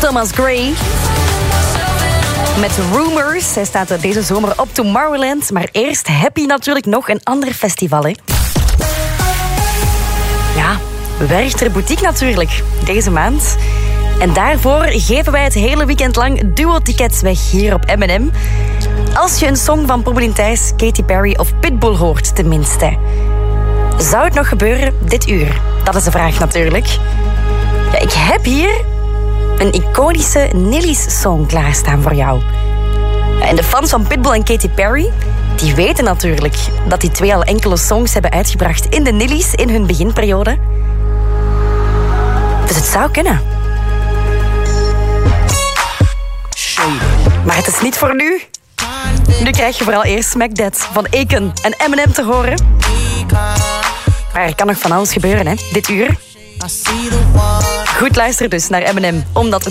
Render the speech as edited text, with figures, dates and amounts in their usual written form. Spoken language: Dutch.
Thomas Gray. Met Rumors. Hij staat deze zomer op Tomorrowland. Maar eerst Happy natuurlijk nog een ander festival, hè. Ja, Werchter Boutique natuurlijk. Deze maand. En daarvoor geven wij het hele weekend lang duo-tickets weg hier op M&M. Als je een song van Pobelin Thijs, Katy Perry of Pitbull hoort, tenminste. Zou het nog gebeuren dit uur? Dat is de vraag natuurlijk. Ja, ik heb hier een iconische Nillies-song klaarstaan voor jou. En de fans van Pitbull en Katy Perry, die weten natuurlijk dat die twee al enkele songs hebben uitgebracht in de Nillies in hun beginperiode. Dus het zou kunnen. Maar het is niet voor nu. Nu krijg je vooral eerst Smack That van Akon en Eminem te horen. Maar er kan nog van alles gebeuren, hè, dit uur. Goed luisteren dus naar Eminem, omdat